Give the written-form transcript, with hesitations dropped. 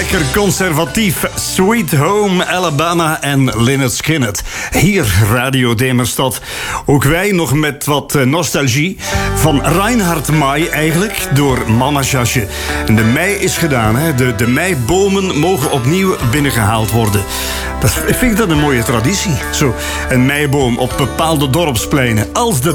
Lekker conservatief. Sweet Home Alabama en Lynyrd Skynyrd. Hier, Radio Demerstad. Ook wij nog met wat nostalgie. Van Reinhard May eigenlijk, door Mama Jasje. En de mei is gedaan, hè. De meibomen mogen opnieuw binnengehaald worden. Ik vind dat een mooie traditie. Zo, een meiboom op bepaalde dorpspleinen. Als de